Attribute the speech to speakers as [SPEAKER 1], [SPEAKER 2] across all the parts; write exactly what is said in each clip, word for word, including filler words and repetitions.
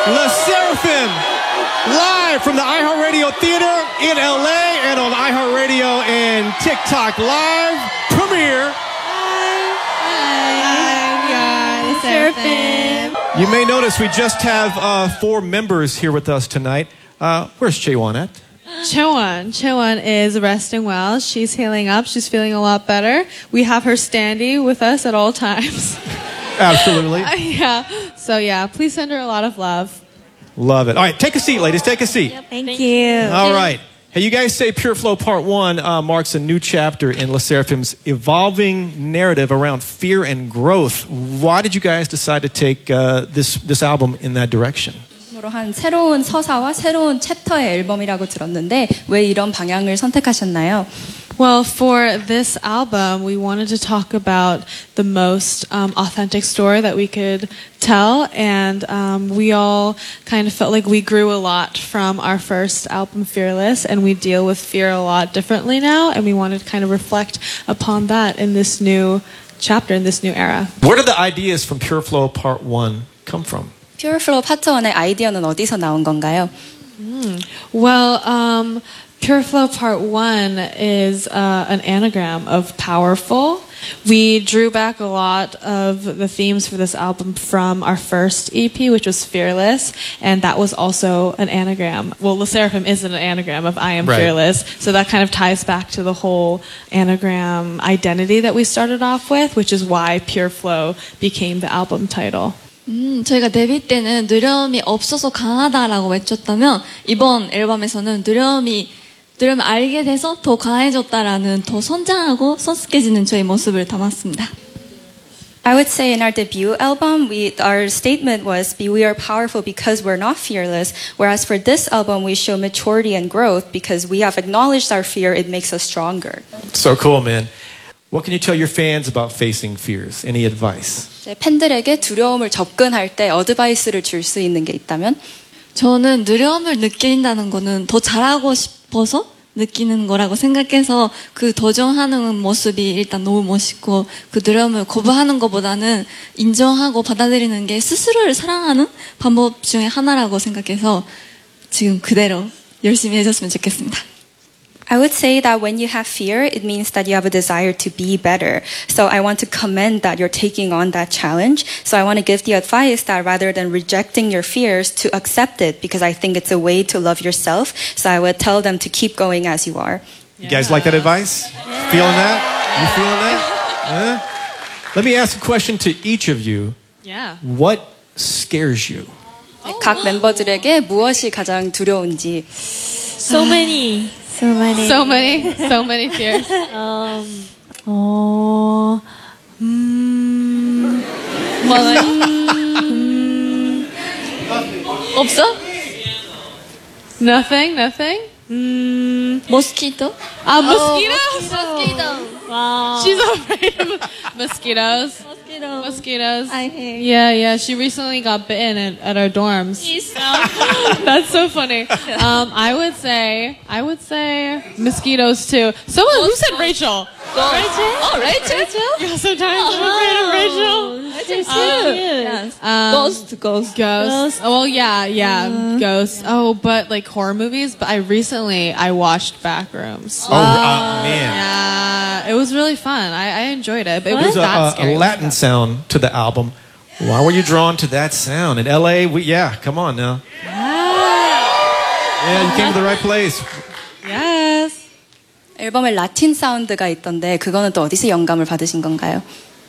[SPEAKER 1] LE SSERAFIM, live from the iHeartRadio Theater in L A and on iHeartRadio and TikTok Live premiere.
[SPEAKER 2] Hi, LE SSERAFIM.
[SPEAKER 1] You may notice we just have uh, four members here with us tonight. Uh, where's Chaewon at?
[SPEAKER 2] Chaewon. Chaewon is resting well. She's healing up. She's feeling a lot better. We have her standee with us at all times.
[SPEAKER 1] Absolutely.
[SPEAKER 2] Uh, yeah. So yeah, please send her a lot of love.
[SPEAKER 1] Love it. All right, take a seat, ladies. Take a seat.
[SPEAKER 2] Yep, thank, thank you.
[SPEAKER 1] All right. Hey, you guys say Pure Flow Part one uh, marks a new chapter in LE SSERAFIM's evolving narrative around fear and growth. Why did you guys decide to take uh, this, this album in that direction?
[SPEAKER 3] 한 새로운 서사와 새로운 챕터의 앨범이라고 들었는데 왜 이런 방향을 선택하셨나요?
[SPEAKER 2] Well, for this album, we wanted to talk about the most um, authentic story that we could tell, and um, we all kind of felt like we grew a lot from our first album, Fearless, and we deal with fear a lot differently now, and we wanted to kind of reflect upon that in this new chapter, in this new era.
[SPEAKER 1] Where did the ideas from Pure Flow Part one come from?
[SPEAKER 3] Pure Flow 파트 원의 아이디어는 어디서 나온 건가요?
[SPEAKER 2] Mm. Well, um, Pure Flow Part one is uh, an anagram of powerful. We drew back a lot of the themes for this album from our first E P, which was Fearless, and that was also an anagram. Well, LE SSERAFIM is an anagram of I am
[SPEAKER 1] right.
[SPEAKER 2] fearless, so that kind of ties back to the whole anagram identity that we started off with, which is why Pure Flow became the album title.
[SPEAKER 4] 음, 저희가 데뷔 때는 두려움이 없어서 강하다라고 외쳤다면 이번 앨범에서는 두려움이 두려움을 알게 돼서 더 강해졌다라는 더 성장하고 성숙해지는 저희 모습을 담았습니다.
[SPEAKER 3] I would say in our debut album, we, our statement was, we are powerful because we're not fearless. Whereas for this album, we show maturity and growth because we have acknowledged our fear. It makes us stronger.
[SPEAKER 1] So cool, man. What can you tell your fans about facing fears? Any advice?
[SPEAKER 3] 팬들에게 두려움을 접근할 때 어드바이스를 줄 수 있는 게 있다면?
[SPEAKER 4] 저는 두려움을 느낀다는 거는 더 잘하고 싶어서 느끼는 거라고 생각해서 그 도전하는 모습이 일단 너무 멋있고 그 두려움을 거부하는 것보다는 인정하고 받아들이는 게 스스로를 사랑하는 방법 중에 하나라고 생각해서 지금 그대로 열심히 해줬으면 좋겠습니다.
[SPEAKER 3] I would say that when you have fear, it means that you have a desire to be better. So I want to commend that you're taking on that challenge. So I want to give the advice that rather than rejecting your fears, to accept it because I think it's a way to love yourself. So I would tell them to keep going as you are.
[SPEAKER 1] You guys like that advice? Yeah. Feeling that? You feeling that? Yeah? Let me ask a question to each of you.
[SPEAKER 2] Yeah.
[SPEAKER 1] What scares you?
[SPEAKER 3] 각 멤버들에게 무엇이 가장 두려운지.
[SPEAKER 5] So many. So many.
[SPEAKER 2] So many. So many fears.
[SPEAKER 5] um, 어, 음, 뭐가요? 음, 없어?
[SPEAKER 2] Nothing? Nothing?
[SPEAKER 5] 음,
[SPEAKER 4] Mosquito?
[SPEAKER 2] Uh, mosquitoes?
[SPEAKER 4] Oh, mosquito.
[SPEAKER 5] Wow.
[SPEAKER 2] She's afraid of mosquitoes.
[SPEAKER 4] Mosquito.
[SPEAKER 2] Mosquitoes.
[SPEAKER 4] I hate.
[SPEAKER 2] Yeah, yeah. She recently got bitten at, at our dorms. That's so funny. Um, I would say, I would say mosquitoes too. Someone who said Rachel.
[SPEAKER 4] Rachel? Oh, Rachel? Rachel?
[SPEAKER 2] Yeah, sometimes I'm afraid of Rachel.
[SPEAKER 4] Rachel too.
[SPEAKER 2] Um,
[SPEAKER 4] Yes.
[SPEAKER 2] Um,
[SPEAKER 4] Ghost, ghost.
[SPEAKER 2] Ghosts. Oh, well, yeah, yeah, uh, ghosts. Oh, but like horror movies. But I recently I watched Backrooms.
[SPEAKER 1] Oh, uh, man.
[SPEAKER 2] Yeah, it was really fun. I, I enjoyed it. But it
[SPEAKER 1] There's
[SPEAKER 2] wasn't that
[SPEAKER 1] a,
[SPEAKER 2] scary.
[SPEAKER 1] a Latin sound to the album. Why were you drawn to that sound? In L A, we, yeah, come on now. Yeah, you came to the right place.
[SPEAKER 2] Yes.
[SPEAKER 3] 앨범에 라틴 사운드가 있던데 그거는 또 어디서 영감을 받으신 건가요?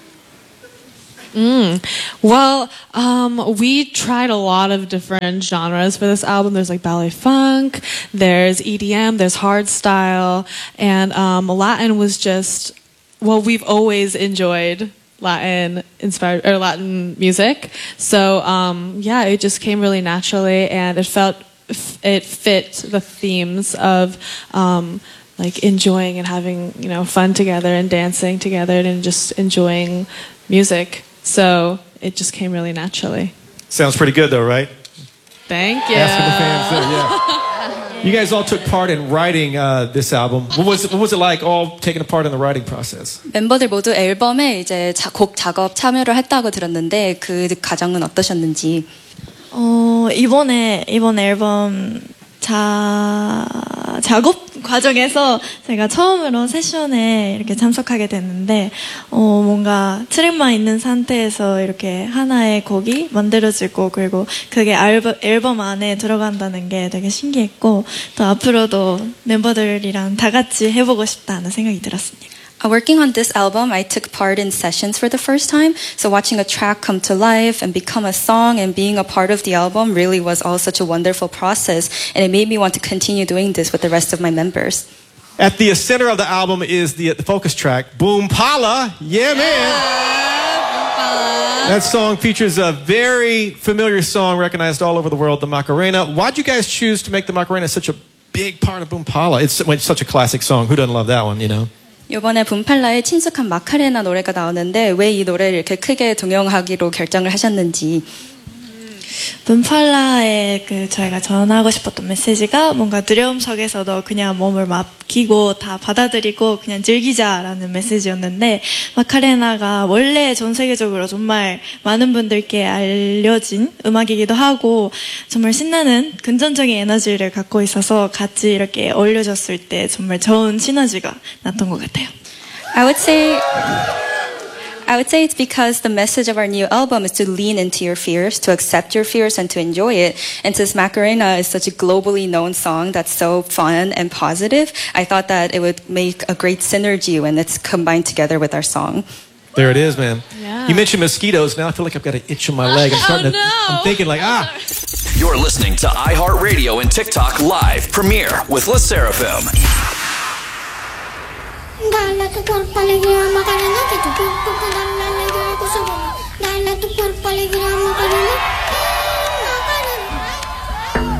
[SPEAKER 2] Mm. Well, um, we tried a lot of different genres for this album. There's like ballet funk, there's E D M, there's hardstyle, and um, Latin was just, well, we've always enjoyed Latin inspired or Latin music. So um, yeah, it just came really naturally, and it felt it fit the themes of um, like enjoying and having, you know, fun together and dancing together and just enjoying music. So it just came really naturally.
[SPEAKER 1] Sounds pretty good though, right?
[SPEAKER 2] Thank you.
[SPEAKER 1] Asking the fans too, yeah. You guys all took part in writing uh, this album. What was what was it like all taking a part in the writing process?
[SPEAKER 3] 멤버들 모두 앨범에 이제 자, 곡 작업 참여를 했다고 들었는데 그 과정은 어떠셨는지?
[SPEAKER 5] 어, 이번에, 이번 앨범 자, 작업 과정에서 제가 처음으로 세션에 이렇게 참석하게 됐는데, 어, 뭔가 트랙만 있는 상태에서 이렇게 하나의 곡이 만들어지고, 그리고 그게 앨범, 앨범 안에 들어간다는 게 되게 신기했고, 또 앞으로도 멤버들이랑 다 같이 해보고 싶다는 생각이 들었습니다.
[SPEAKER 3] Uh, Working on this album, I took part in sessions for the first time. So watching a track come to life and become a song and being a part of the album really was all such a wonderful process. And it made me want to continue doing this with the rest of my members.
[SPEAKER 1] At the center of the album is the, the focus track, Boom Pala. Yeah, man. That song features a very familiar song recognized all over the world, the Macarena. Why'd you guys choose to make the Macarena such a big part of Boom Pala? It's, it's such a classic song. Who doesn't love that one, you know?
[SPEAKER 3] 이번에 붐팔라의 친숙한 마카레나 노래가 나오는데 왜 이 노래를 이렇게 크게 동영하기로 결정을 하셨는지.
[SPEAKER 5] 붐팔라에 그 저희가 전하고 싶었던 메시지가 뭔가 두려움 속에서도 그냥 몸을 맡기고 다 받아들이고 그냥 즐기자라는 메시지였는데, 마카레나가 원래 전 세계적으로 정말 많은 분들께 알려진 음악이기도 하고 정말 신나는 긍정적인 에너지를 갖고 있어서 같이 이렇게 어울려졌을 때 정말 좋은 시너지가 났던 것 같아요.
[SPEAKER 3] I would say I would say it's because the message of our new album is to lean into your fears, to accept your fears and to enjoy it. And since Macarena is such a globally known song that's so fun and positive, I thought that it would make a great synergy when it's combined together with our song.
[SPEAKER 1] There it is, man.
[SPEAKER 2] Yeah.
[SPEAKER 1] You mentioned mosquitoes. Now I feel like I've got an itch on my leg. I'm starting
[SPEAKER 2] Oh,
[SPEAKER 1] to,
[SPEAKER 2] no.
[SPEAKER 1] I'm thinking like, ah.
[SPEAKER 6] You're listening to iHeartRadio and TikTok Live Premiere with La Seraphim.
[SPEAKER 7] Dala tu cuerpo alegría Macarena, que tu cuerpo te da la alegría de tu sobrino. Dala tu cuerpo alegría Macarena.